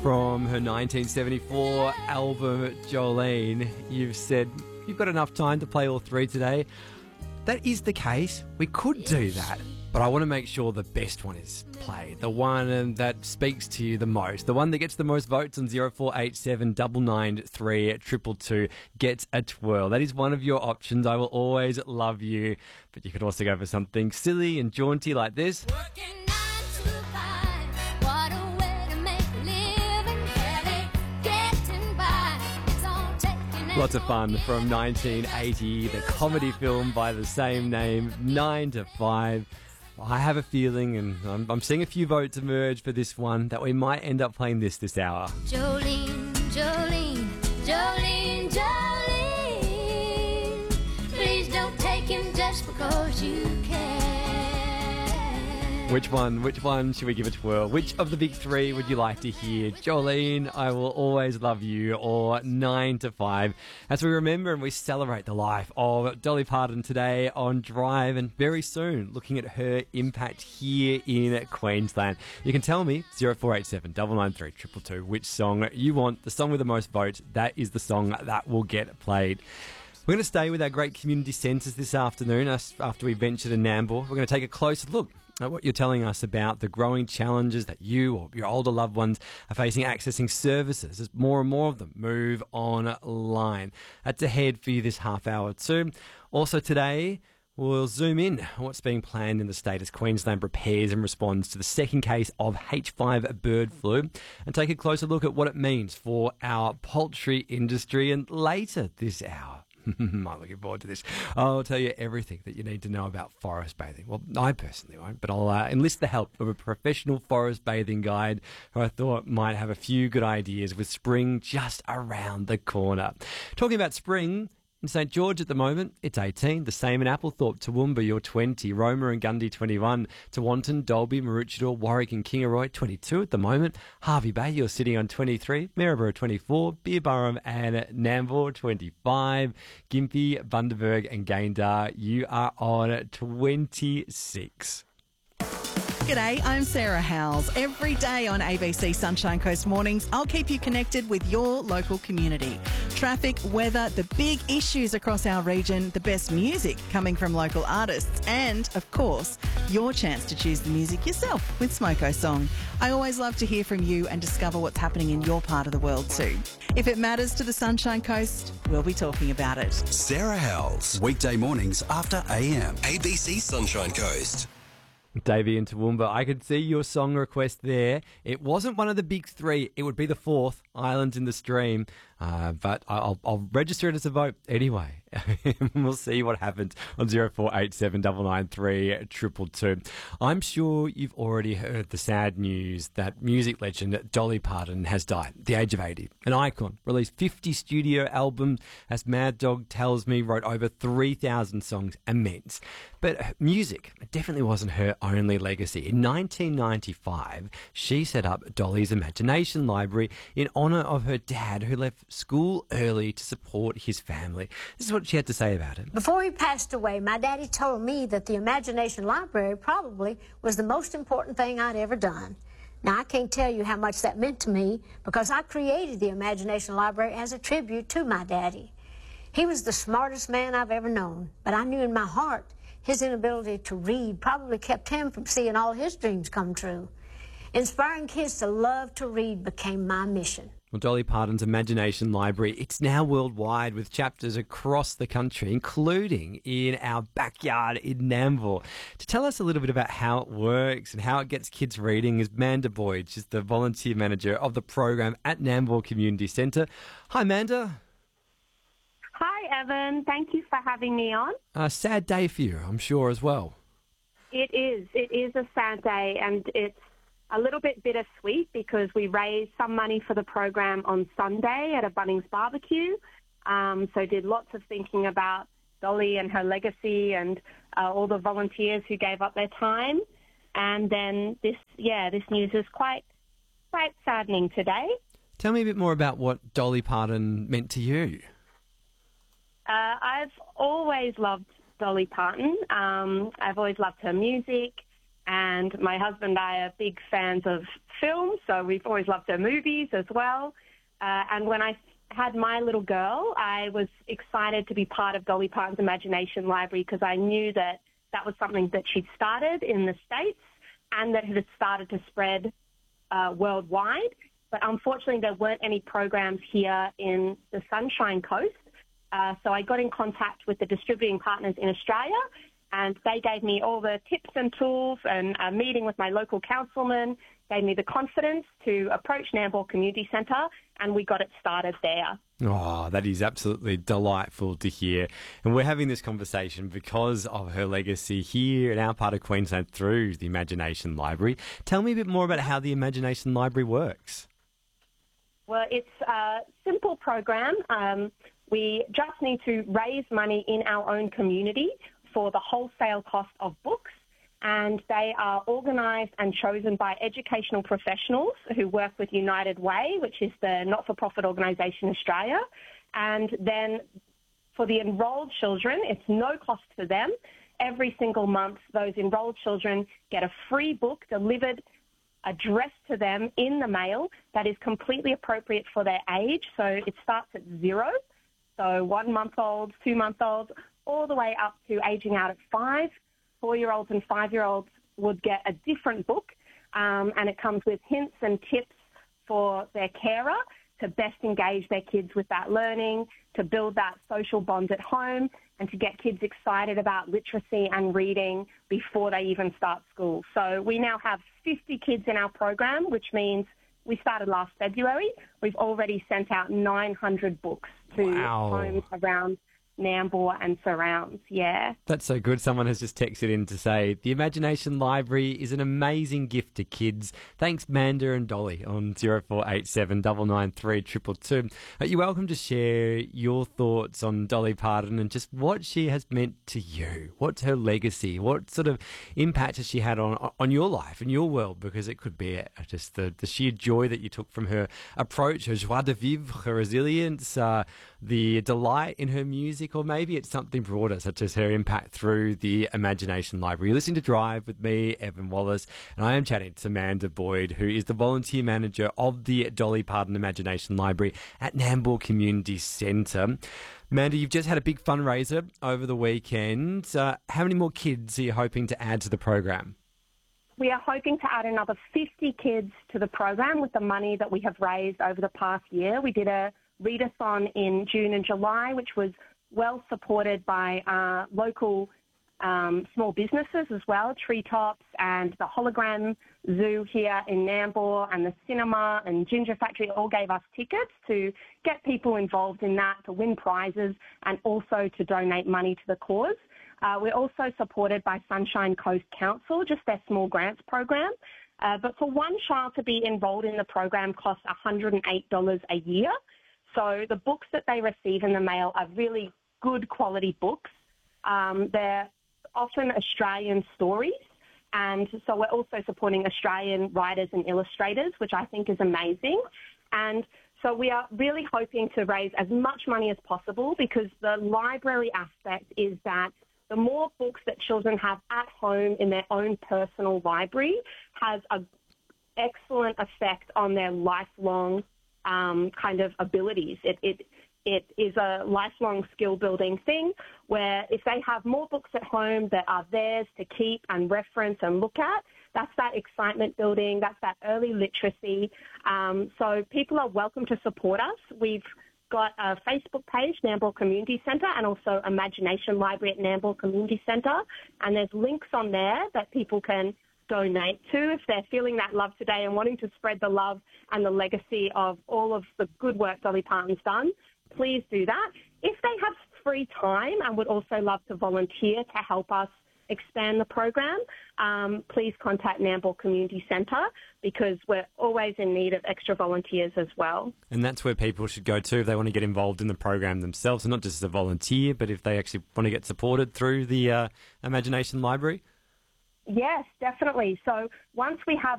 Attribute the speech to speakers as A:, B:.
A: From her 1974 album Jolene, you've said you've got enough time to play all three today. That is the case. We could do that. But I want to make sure the best one is played. The one that speaks to you the most. The one that gets the most votes on 0487 993 222 gets a twirl. That is one of your options. I will always love you. But you could also go for something silly and jaunty like this.
B: Working 9 to 5, what a way to make a living, barely getting by. It's all taken.
A: Lots of fun from 1980, the comedy film by the same name, 9 to 5. I have a feeling, and I'm seeing a few votes emerge for this one, that we might end up playing this hour.
B: Jolene, Jolene, Jolene, Jolene. Please don't take him just because you can.
A: Which one should we give a twirl? Which of the big three would you like to hear? Jolene, I Will Always Love You, or 9 to 5? As we remember and we celebrate the life of Dolly Parton today on Drive, and very soon looking at her impact here in Queensland. You can tell me, 0487 993 222, which song you want, the song with the most votes. That is the song that will get played. We're going to stay with our great community centres this afternoon after we venture to Nambour. We're going to take a closer look at what you're telling us about the growing challenges that you or your older loved ones are facing accessing services as more and more of them move online. That's ahead for you this half hour too. Also today, we'll zoom in on what's being planned in the state as Queensland prepares and responds to the second case of H5 bird flu, and take a closer look at what it means for our poultry industry. And later this hour, I'm looking forward to this, I'll tell you everything that you need to know about forest bathing. Well, I personally won't, but I'll enlist the help of a professional forest bathing guide who I thought might have a few good ideas with spring just around the corner. Talking about spring, in St George at the moment, it's 18. The same in Applethorpe, Toowoomba, you're 20. Roma and Gundy, 21. Tewantin, Dalby, Maroochydore, Warwick and Kingaroy, 22 at the moment. Hervey Bay, you're sitting on 23. Maryborough, 24. Beerburrum and Nambour, 25. Gympie, Bundaberg and Gayndah, you are on 26.
C: G'day, I'm Sarah Howells. Every day on ABC Sunshine Coast Mornings, I'll keep you connected with your local community. Traffic, weather, the big issues across our region, the best music coming from local artists, and, of course, your chance to choose the music yourself with Smoko Song. I always love to hear from you and discover what's happening in your part of the world too. If it matters to the Sunshine Coast, we'll be talking about it.
D: Sarah Howells, weekday mornings after AM. ABC Sunshine Coast.
A: Davey and Toowoomba, I could see your song request there. It wasn't one of the big three. It would be the fourth, Islands in the Stream. But I'll register it as a vote anyway. We'll see what happens on 0487 993 222. I'm sure you've already heard the sad news that music legend Dolly Parton has died at the age of 80. An icon, released 50 studio albums, as Mad Dog tells me, wrote over 3,000 songs, immense. But music definitely wasn't her only legacy. In 1995, she set up Dolly's Imagination Library in honour of her dad, who left school early to support his family. This is what she had to say about it.
E: Before he passed away, my daddy told me that the Imagination Library probably was the most important thing I'd ever done. Now, I can't tell you how much that meant to me because I created the Imagination Library as a tribute to my daddy. He was the smartest man I've ever known, but I knew in my heart his inability to read probably kept him from seeing all his dreams come true. Inspiring kids to love to read became my mission.
A: Well, Dolly Parton's Imagination Library, it's now worldwide with chapters across the country, including in our backyard in Nambour. To tell us a little bit about how it works and how it gets kids reading is Manda Boyd. She's the volunteer manager of the program at Nambour Community Centre. Hi, Manda.
F: Hi, Evan. Thank you for having me on.
A: A sad day for you, I'm sure, as well.
F: It is. It is a sad day, and it's a little bit bittersweet because we raised some money for the program on Sunday at a Bunnings barbecue. So did lots of thinking about Dolly and her legacy and all the volunteers who gave up their time. And then this news is quite saddening today.
A: Tell me a bit more about what Dolly Parton meant to you.
F: I've always loved Dolly Parton. I've always loved her music. And my husband and I are big fans of film, so we've always loved her movies as well. And when I had my little girl, I was excited to be part of Dolly Parton's Imagination Library because I knew that that was something that she'd started in the States and that it had started to spread worldwide. But unfortunately, there weren't any programs here in the Sunshine Coast. So I got in contact with the distributing partners in Australia, and they gave me all the tips and tools, and a meeting with my local councilman gave me the confidence to approach Nambour Community Centre, and we got it started there.
A: Oh, that is absolutely delightful to hear. And we're having this conversation because of her legacy here in our part of Queensland through the Imagination Library. Tell me a bit more about how the Imagination Library works.
F: Well, it's a simple program. We just need to raise money in our own community for the wholesale cost of books, and they are organised and chosen by educational professionals who work with United Way, which is the not-for-profit organisation in Australia. And then for the enrolled children, it's no cost to them. Every single month, those enrolled children get a free book delivered, addressed to them in the mail that is completely appropriate for their age. So it starts at 0, so 1-month-olds, 2-month-olds, all the way up to aging out at 5. 4-year-olds and 5-year-olds would get a different book, and it comes with hints and tips for their carer to best engage their kids with that learning, to build that social bond at home, and to get kids excited about literacy and reading before they even start school. So we now have 50 kids in our program, which means we started last February. We've already sent out 900 books to homes around Nambour and surrounds, yeah.
A: That's so good. Someone has just texted in to say, the Imagination Library is an amazing gift to kids. Thanks, Manda and Dolly on 0487 993 222. You're welcome to share your thoughts on Dolly Parton and just what she has meant to you. What's her legacy? What sort of impact has she had on your life and your world? Because it could be just the sheer joy that you took from her approach, her joie de vivre, her resilience, the delight in her music, or maybe it's something broader, such as her impact through the Imagination Library. You're listening to Drive with me, Evan Wallace, and I am chatting to Amanda Boyd, who is the volunteer manager of the Dolly Parton Imagination Library at Nambour Community Centre. Amanda, you've just had a big fundraiser over the weekend. How many more kids are you hoping to add to the program?
F: We are hoping to add another 50 kids to the program with the money that we have raised over the past year. We did a readathon in June and July, which was well supported by local small businesses as well, Treetops and the Hologram Zoo here in Nambour and the cinema and Ginger Factory all gave us tickets to get people involved in that, to win prizes and also to donate money to the cause. We're also supported by Sunshine Coast Council, just their small grants program. But for one child to be enrolled in the program costs $108 a year. So the books that they receive in the mail are really good quality books. They're often Australian stories, and so we're also supporting Australian writers and illustrators, which I think is amazing. And so we are really hoping to raise as much money as possible, because the library aspect is that the more books that children have at home in their own personal library has an excellent effect on their lifelong kind of abilities. It is a lifelong skill-building thing where if they have more books at home that are theirs to keep and reference and look at, that's that excitement building, that's that early literacy. So people are welcome to support us. We've got a Facebook page, Nambour Community Centre, and also Imagination Library at Nambour Community Centre, and there's links on there that people can donate to if they're feeling that love today and wanting to spread the love and the legacy of all of the good work Dolly Parton's done. Please do that. If they have free time and would also love to volunteer to help us expand the program, please contact Nambour Community Centre, because we're always in need of extra volunteers as well.
A: And that's where people should go to if they want to get involved in the program themselves, and not just as a volunteer, but if they actually want to get supported through the Imagination Library.
F: Yes, definitely. So once we have